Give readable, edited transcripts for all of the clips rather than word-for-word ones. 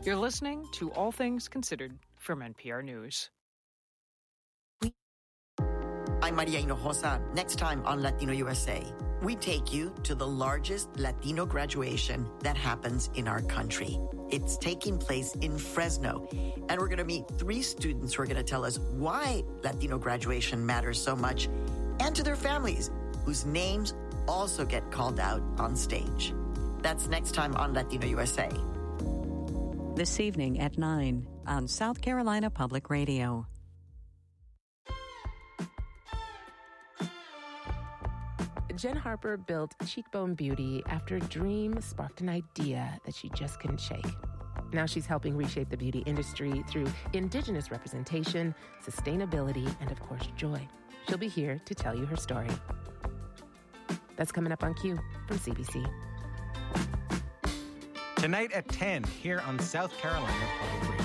You're listening to All Things Considered from NPR News. I'm Maria Hinojosa. Next time on Latino USA, we take you to the largest Latino graduation that happens in our country. It's taking place in Fresno, and we're going to meet 3 students who are going to tell us why Latino graduation matters so much, and to their families, whose names also get called out on stage. That's next time on Latino USA. This evening at 9 on South Carolina Public Radio. Jen Harper built Cheekbone Beauty after a dream sparked an idea that she just couldn't shake. Now she's helping reshape the beauty industry through Indigenous representation, sustainability, and of course, joy. She'll be here to tell you her story. That's coming up on Q from CBC. Tonight at 10 here on South Carolina Public Radio.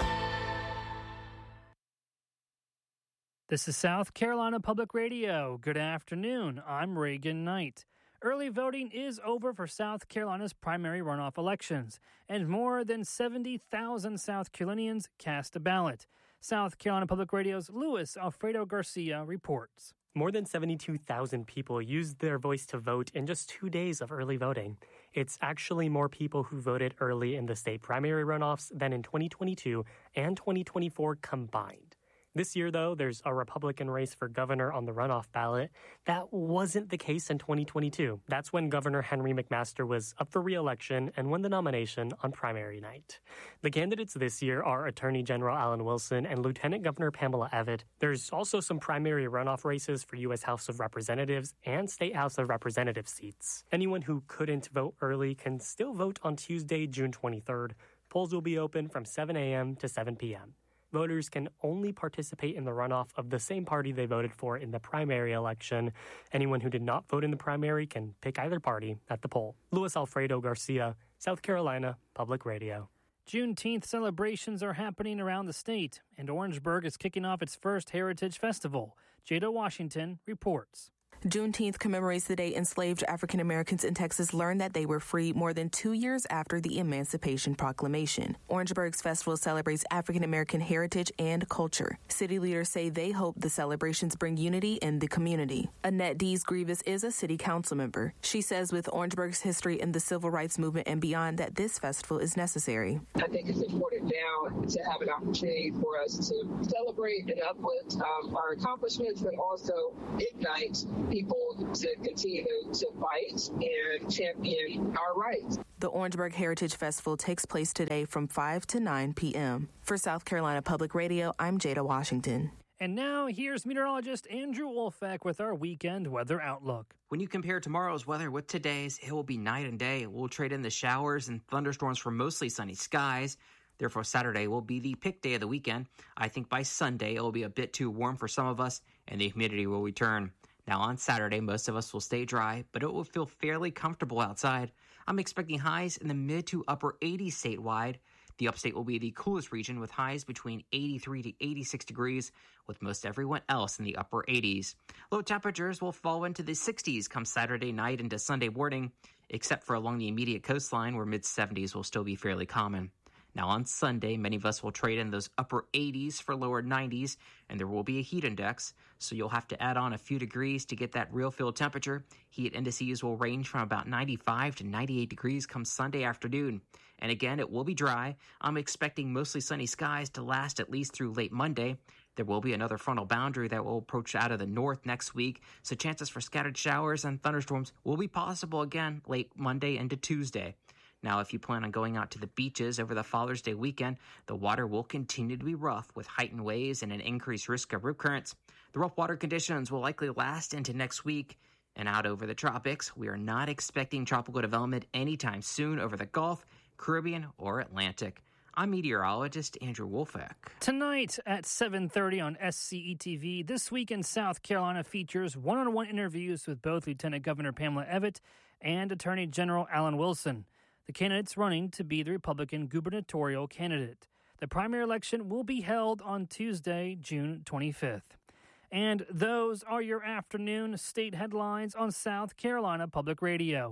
This is South Carolina Public Radio. Good afternoon. I'm Reagan Knight. Early voting is over for South Carolina's primary runoff elections, and more than 70,000 South Carolinians cast a ballot. South Carolina Public Radio's Luis Alfredo Garcia reports. More than 72,000 people used their voice to vote in just 2 days of early voting. It's actually more people who voted early in the state primary runoffs than in 2022 and 2024 combined. This year, though, there's a Republican race for governor on the runoff ballot. That wasn't the case in 2022. That's when Governor Henry McMaster was up for re-election and won the nomination on primary night. The candidates this year are Attorney General Alan Wilson and Lieutenant Governor Pamela Evette. There's also some primary runoff races for U.S. House of Representatives and State House of Representatives seats. Anyone who couldn't vote early can still vote on Tuesday, June 23rd. Polls will be open from 7 a.m. to 7 p.m. Voters can only participate in the runoff of the same party they voted for in the primary election. Anyone who did not vote in the primary can pick either party at the poll. Luis Alfredo Garcia, South Carolina Public Radio. Juneteenth celebrations are happening around the state, and Orangeburg is kicking off its first Heritage Festival. Jada Washington reports. Juneteenth commemorates the day enslaved African Americans in Texas learned that they were free more than 2 years after the Emancipation Proclamation. Orangeburg's festival celebrates African American heritage and culture. City leaders say they hope the celebrations bring unity in the community. Annette Dees Grievous is a city council member. She says with Orangeburg's history in the civil rights movement and beyond that this festival is necessary. I think it's important now to have an opportunity for us to celebrate and uplift our accomplishments, but also ignite people to continue to fight and champion our rights. The Orangeburg Heritage Festival takes place today from 5 to 9 p.m. For South Carolina Public Radio, I'm Jada Washington. And now here's meteorologist Andrew Wolfak with our weekend weather outlook. When you compare tomorrow's weather with today's, it will be night and day. We'll trade in the showers and thunderstorms for mostly sunny skies. Therefore, Saturday will be the pick day of the weekend. I think by Sunday, it will be a bit too warm for some of us, and the humidity will return. Now, on Saturday, most of us will stay dry, but it will feel fairly comfortable outside. I'm expecting highs in the mid to upper 80s statewide. The upstate will be the coolest region with highs between 83 to 86 degrees, with most everyone else in the upper 80s. Low temperatures will fall into the 60s come Saturday night into Sunday morning, except for along the immediate coastline where mid-70s will still be fairly common. Now on Sunday, many of us will trade in those upper 80s for lower 90s, and there will be a heat index, so you'll have to add on a few degrees to get that real field temperature. Heat indices will range from about 95 to 98 degrees come Sunday afternoon. And again, it will be dry. I'm expecting mostly sunny skies to last at least through late Monday. There will be another frontal boundary that will approach out of the north next week, so chances for scattered showers and thunderstorms will be possible again late Monday into Tuesday. Now, if you plan on going out to the beaches over the Father's Day weekend, the water will continue to be rough with heightened waves and an increased risk of rip currents. The rough water conditions will likely last into next week. And out over the tropics, we are not expecting tropical development anytime soon over the Gulf, Caribbean, or Atlantic. I'm meteorologist Andrew Wolfak. Tonight at 7:30 on SCETV, This Week in South Carolina features one-on-one interviews with both Lieutenant Governor Pamela Evette and Attorney General Alan Wilson, the candidates running to be the Republican gubernatorial candidate. The primary election will be held on Tuesday, June 25th. And those are your afternoon state headlines on South Carolina Public Radio.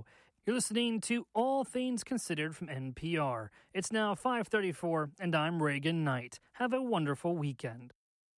You're listening to All Things Considered from NPR. It's now 5:34, and I'm Reagan Knight. Have a wonderful weekend.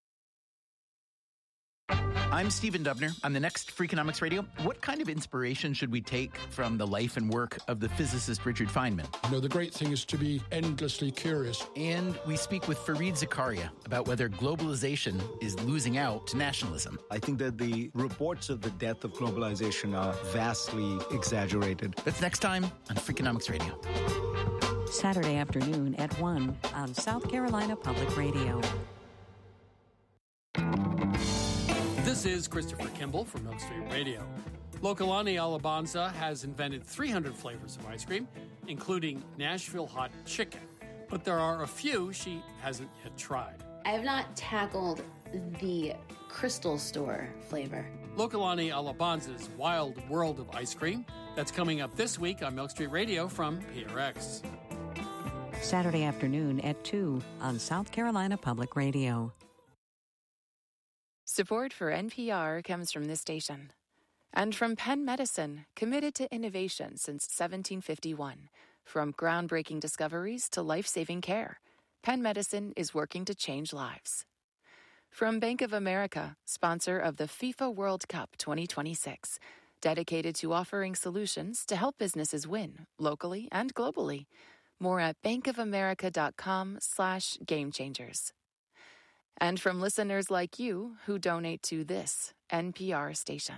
I'm Stephen Dubner. On the next Freakonomics Radio, what kind of inspiration should we take from the life and work of the physicist Richard Feynman? You know, the great thing is to be endlessly curious. And we speak with Fareed Zakaria about whether globalization is losing out to nationalism. I think that the reports of the death of globalization are vastly exaggerated. That's next time on Freakonomics Radio. Saturday afternoon at 1 on South Carolina Public Radio. This is Christopher Kimball from Milk Street Radio. Lokalani Alabanza has invented 300 flavors of ice cream, including Nashville hot chicken. But there are a few she hasn't yet tried. I have not tackled the Crystal Store flavor. Lokalani Alabanza's Wild World of Ice Cream. That's coming up this week on Milk Street Radio from PRX. Saturday afternoon at 2 on South Carolina Public Radio. Support for NPR comes from this station and from Penn Medicine, committed to innovation since 1751. From groundbreaking discoveries to life-saving care, Penn Medicine is working to change lives. From Bank of America, sponsor of the FIFA World Cup 2026, dedicated to offering solutions to help businesses win locally and globally. More at bankofamerica.com/gamechangers. And from listeners like you who donate to this NPR station.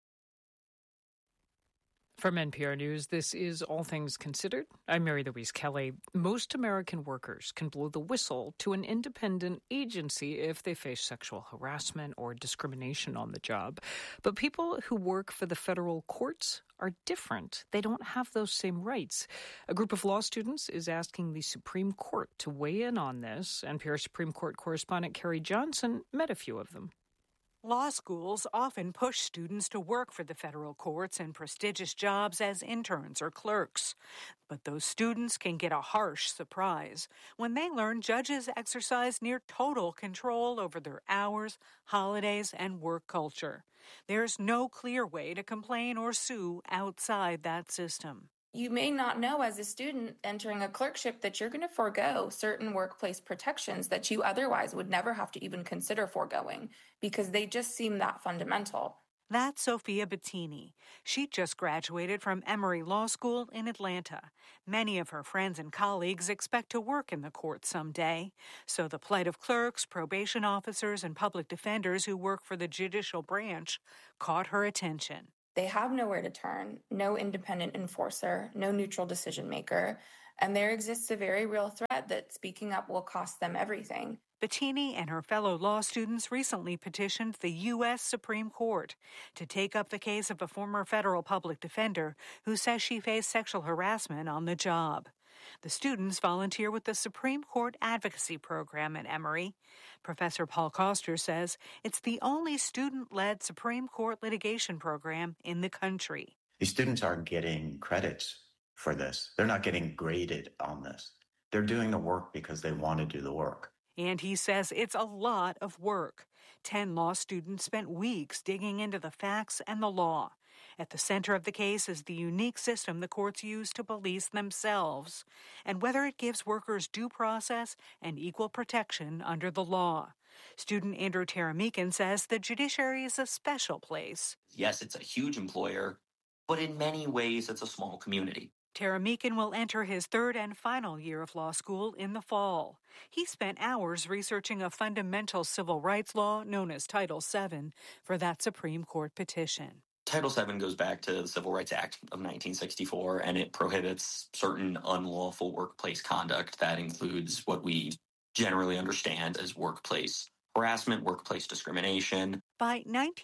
From NPR News, this is All Things Considered. I'm Mary Louise Kelly. Most American workers can blow the whistle to an independent agency if they face sexual harassment or discrimination on the job. But people who work for the federal courts are different. They don't have those same rights. A group of law students is asking the Supreme Court to weigh in on this. NPR Supreme Court correspondent Carrie Johnson met a few of them. Law schools often push students to work for the federal courts in prestigious jobs as interns or clerks. But those students can get a harsh surprise when they learn judges exercise near total control over their hours, holidays, and work culture. There's no clear way to complain or sue outside that system. You may not know as a student entering a clerkship that you're going to forego certain workplace protections that you otherwise would never have to even consider foregoing because they just seem that fundamental. That's Sophia Bettini. She just graduated from Emory Law School in Atlanta. Many of her friends and colleagues expect to work in the court someday. So the plight of clerks, probation officers, and public defenders who work for the judicial branch caught her attention. They have nowhere to turn, no independent enforcer, no neutral decision maker, and there exists a very real threat that speaking up will cost them everything. Bettini and her fellow law students recently petitioned the U.S. Supreme Court to take up the case of a former federal public defender who says she faced sexual harassment on the job. The students volunteer with the Supreme Court Advocacy Program at Emory. Professor Paul Koster says it's the only student-led Supreme Court litigation program in the country. These students aren't getting credits for this. They're not getting graded on this. They're doing the work because they want to do the work. And he says it's a lot of work. 10 law students spent weeks digging into the facts and the law. At the center of the case is the unique system the courts use to police themselves, and whether it gives workers due process and equal protection under the law. Student Andrew Taramikin says the judiciary is a special place. Yes, it's a huge employer, but in many ways it's a small community. Taramikin will enter his third and final year of law school in the fall. He spent hours researching a fundamental civil rights law known as Title VII for that Supreme Court petition. Title VII goes back to the Civil Rights Act of 1964, and it prohibits certain unlawful workplace conduct that includes what we generally understand as workplace harassment, workplace discrimination. By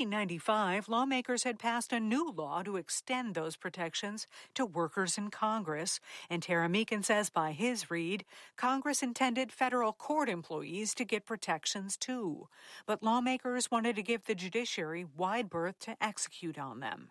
1995, lawmakers had passed a new law to extend those protections to workers in Congress, and Taramikin says by his read, Congress intended federal court employees to get protections too. But lawmakers wanted to give the judiciary wide berth to execute on them.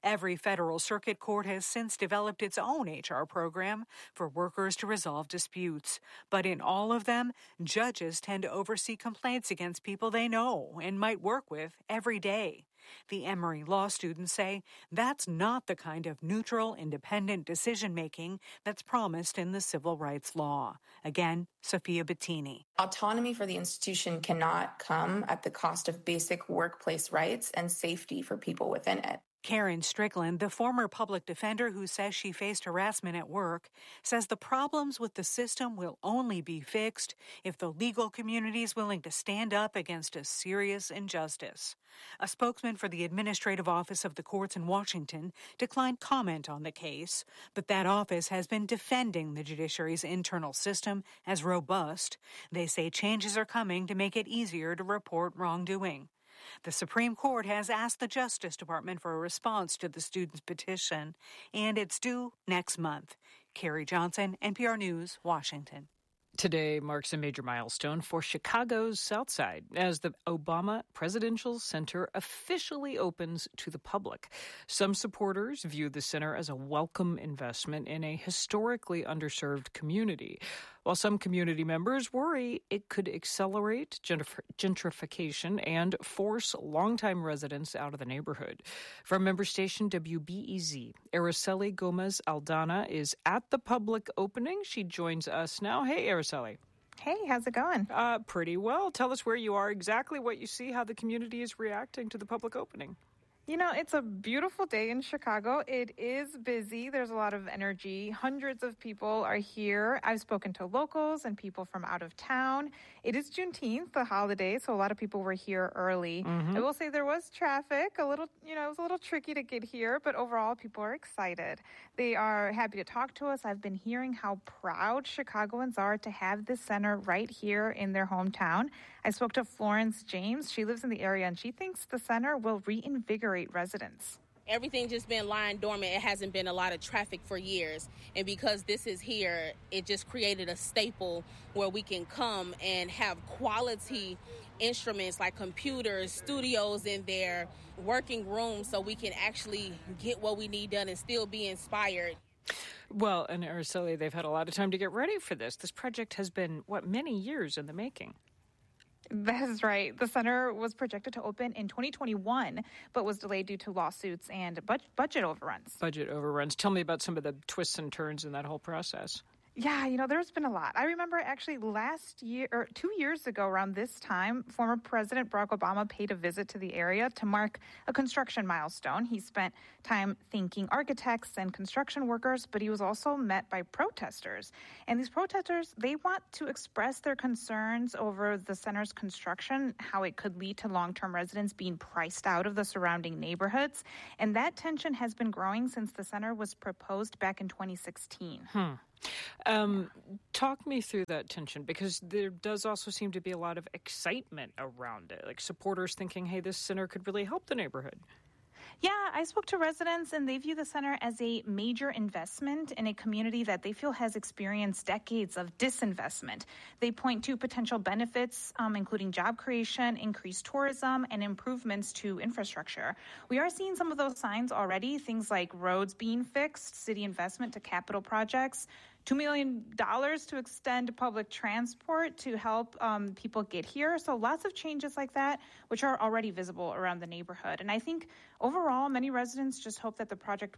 Every federal circuit court has since developed its own HR program for workers to resolve disputes. But in all of them, judges tend to oversee complaints against people they know and might work with every day. The Emory law students say that's not the kind of neutral, independent decision-making that's promised in the civil rights law. Again, Sophia Bettini. Autonomy for the institution cannot come at the cost of basic workplace rights and safety for people within it. Karen Strickland, the former public defender who says she faced harassment at work, says the problems with the system will only be fixed if the legal community is willing to stand up against a serious injustice. A spokesman for the Administrative Office of the Courts in Washington declined comment on the case, but that office has been defending the judiciary's internal system as robust. They say changes are coming to make it easier to report wrongdoing. The Supreme Court has asked the Justice Department for a response to the students' petition, and it's due next month. Carrie Johnson, NPR News, Washington. Today marks a major milestone for Chicago's South Side as the Obama Presidential Center officially opens to the public. Some supporters view the center as a welcome investment in a historically underserved community, while some community members worry it could accelerate gentrification and force longtime residents out of the neighborhood. From member station WBEZ, Araceli Gomez Aldana is at the public opening. She joins us now. Hey, Araceli. Hey, how's it going? Pretty well. Tell us where you are, exactly what you see, how the community is reacting to the public opening. You know, it's a beautiful day in Chicago. It is busy. There's a lot of energy. Hundreds of people are here. I've spoken to locals and people from out of town. It is Juneteenth, the holiday, so a lot of people were here early. I will say there was traffic, it was a little tricky to get here, but overall people are excited. They are happy to talk to us. I've been hearing how proud Chicagoans are to have this center right here in their hometown. I spoke to Florence James. She lives in the area, and she thinks the center will reinvigorate residents. Everything just been lying dormant. It hasn't been a lot of traffic for years. And because this is here, it just created a staple where we can come and have quality instruments like computers, studios in there, working rooms, so we can actually get what we need done and still be inspired. Well, and Araceli, they've had a lot of time to get ready for this. This project has been, many years in the making. That is right. The center was projected to open in 2021, but was delayed due to lawsuits and budget overruns. Budget overruns. Tell me about some of the twists and turns in that whole process. Yeah, there's been a lot. I remember actually 2 years ago around this time, former President Barack Obama paid a visit to the area to mark a construction milestone. He spent time thanking architects and construction workers, but he was also met by protesters. And these protesters, they want to express their concerns over the center's construction, how it could lead to long-term residents being priced out of the surrounding neighborhoods. And that tension has been growing since the center was proposed back in 2016. Talk me through that tension, because there does also seem to be a lot of excitement around it, like supporters thinking, hey, this center could really help the neighborhood. Yeah, I spoke to residents, and they view the center as a major investment in a community that they feel has experienced decades of disinvestment. They point to potential benefits, including job creation, increased tourism, and improvements to infrastructure. We are seeing some of those signs already, things like roads being fixed, city investment to capital projects, $2 million to extend public transport to help people get here. So lots of changes like that, which are already visible around the neighborhood. And I think overall, many residents just hope that the project